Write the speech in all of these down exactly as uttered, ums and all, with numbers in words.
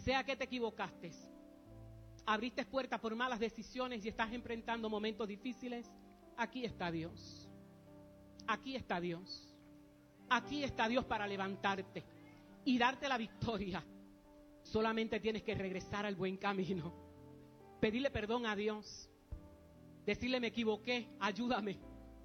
sea que te equivocaste, abriste puertas por malas decisiones y estás enfrentando momentos difíciles, aquí está Dios. Aquí está Dios. Aquí está Dios para levantarte y darte la victoria. Solamente tienes que regresar al buen camino. Pedirle perdón a Dios. Decirle: me equivoqué, ayúdame.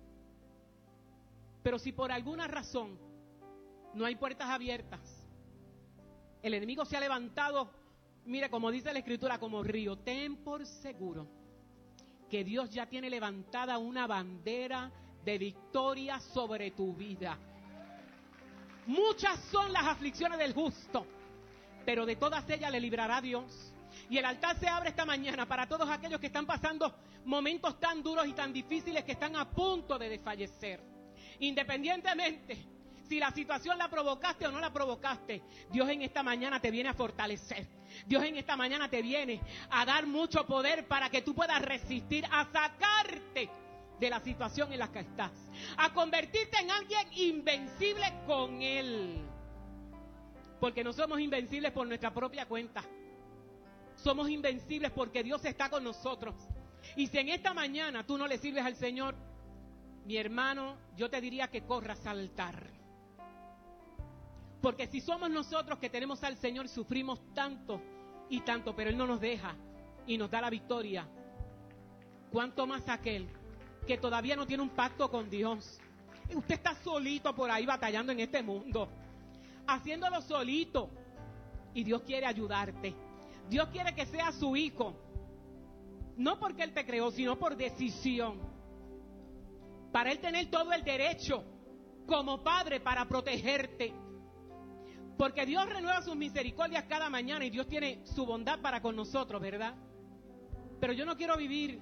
Pero si por alguna razón no hay puertas abiertas, el enemigo se ha levantado, mire, como dice la Escritura, como río, ten por seguro que Dios ya tiene levantada una bandera de victoria sobre tu vida. Muchas son las aflicciones del justo, pero de todas ellas le librará Dios. Y el altar se abre esta mañana para todos aquellos que están pasando momentos tan duros y tan difíciles, que están a punto de desfallecer. Independientemente si la situación la provocaste o no la provocaste, Dios en esta mañana te viene a fortalecer. Dios en esta mañana te viene a dar mucho poder para que tú puedas resistir, a sacarte de la situación en la que estás, a convertirte en alguien invencible con Él. Porque no somos invencibles por nuestra propia cuenta. Somos invencibles porque Dios está con nosotros. Y si en esta mañana tú no le sirves al Señor, mi hermano, yo te diría que corras al altar. Porque si somos nosotros que tenemos al Señor, sufrimos tanto y tanto, pero Él no nos deja y nos da la victoria, ¿cuánto más aquel que todavía no tiene un pacto con Dios? Usted está solito por ahí batallando en este mundo, haciéndolo solito, y Dios quiere ayudarte. Dios quiere que seas su hijo, no porque Él te creó, sino por decisión, para Él tener todo el derecho como padre para protegerte. Porque Dios renueva sus misericordias cada mañana y Dios tiene su bondad para con nosotros, ¿verdad? Pero yo no quiero vivir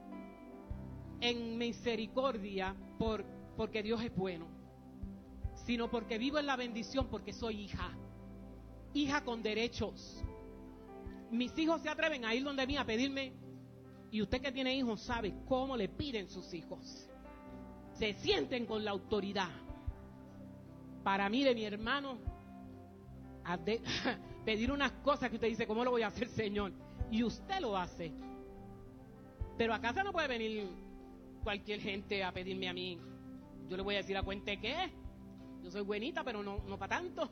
en misericordia por, porque Dios es bueno, sino porque vivo en la bendición, porque soy hija, hija con derechos. Mis hijos se atreven a ir donde mí a pedirme, y usted que tiene hijos sabe cómo le piden sus hijos. Se sienten con la autoridad. Para mí, de mi hermano, a de, pedir unas cosas que usted dice: ¿cómo lo voy a hacer, Señor? Y usted lo hace. Pero a casa no puede venir cualquier gente a pedirme a mí. Yo le voy a decir: ¿a cuente qué? Yo soy buenita, pero no, no para tanto.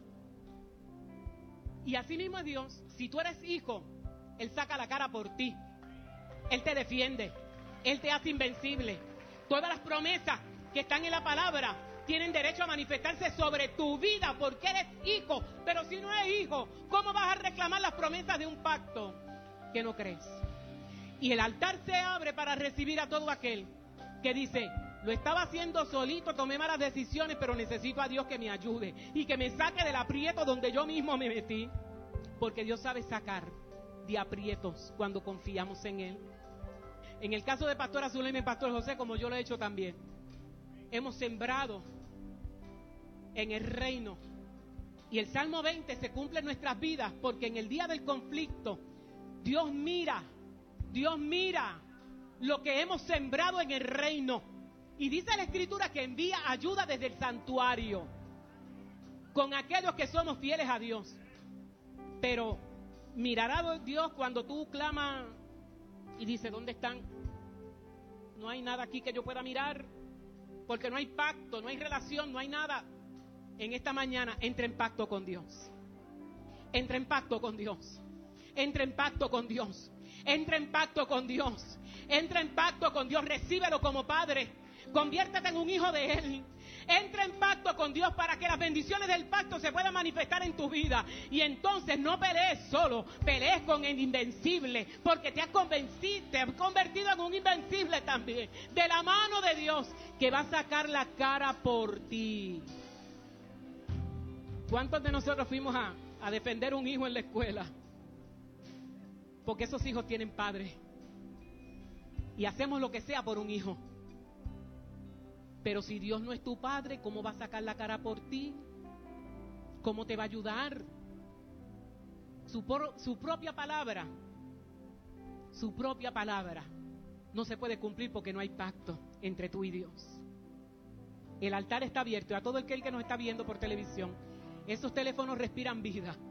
Y así mismo es Dios. Si tú eres hijo, Él saca la cara por ti. Él te defiende. Él te hace invencible. Todas las promesas que están en la palabra tienen derecho a manifestarse sobre tu vida porque eres hijo. Pero si no eres hijo, ¿cómo vas a reclamar las promesas de un pacto que no crees? Y el altar se abre para recibir a todo aquel que dice: lo estaba haciendo solito, tomé malas decisiones, pero necesito a Dios que me ayude y que me saque del aprieto donde yo mismo me metí. Porque Dios sabe sacar de aprietos cuando confiamos en Él. En el caso de Pastora Zulema y Pastor José, como yo lo he hecho también, hemos sembrado en el reino. Y el Salmo veinte se cumple en nuestras vidas, porque en el día del conflicto, Dios mira, Dios mira lo que hemos sembrado en el reino. Y dice la Escritura que envía ayuda desde el santuario con aquellos que somos fieles a Dios. Pero mirará Dios cuando tú clamas y dices: ¿dónde están? No hay nada aquí que yo pueda mirar, porque no hay pacto, no hay relación, no hay nada. En esta mañana entra en pacto con Dios. Entra en pacto con Dios. Entra en pacto con Dios. Entra en pacto con Dios. Entra en pacto con Dios. Recíbelo como padre. Conviértete en un hijo de Él. Entra en pacto con Dios para que las bendiciones del pacto se puedan manifestar en tu vida. Y entonces no pelees solo, pelees con el invencible, porque te has convencido, te has convertido en un invencible también, de la mano de Dios, que va a sacar la cara por ti. ¿Cuántos de nosotros fuimos a, a defender un hijo en la escuela? Porque esos hijos tienen padre. Y hacemos lo que sea por un hijo. Pero si Dios no es tu padre, ¿cómo va a sacar la cara por ti? ¿Cómo te va a ayudar? Su, por, su propia palabra, su propia palabra no se puede cumplir porque no hay pacto entre tú y Dios. El altar está abierto a todo aquel que nos está viendo por televisión. Esos teléfonos respiran vida.